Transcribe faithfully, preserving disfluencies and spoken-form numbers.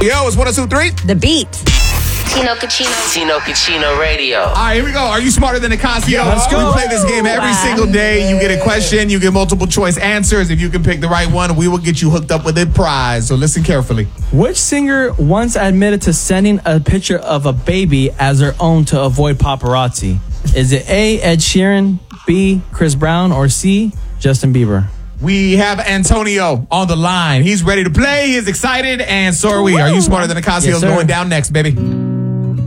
Yo, it's one oh two three. The Beat. Tino Cucino. Tino Cucino Radio. All right, here we go. Are you smarter than Nicasio? Let's go. We play this game every Wow. single day. You get a question. You get multiple choice answers. If you can pick the right one, we will get you hooked up with a prize. So listen carefully. Which singer once admitted to sending a picture of a baby as their own to avoid paparazzi? Is it A, Ed Sheeran, B, Chris Brown, or C, Justin Bieber? We have Antonio on the line. He's ready to play. He's excited, and so are we. Are you smarter than Nicasio? Yes, sir. Going down next, baby.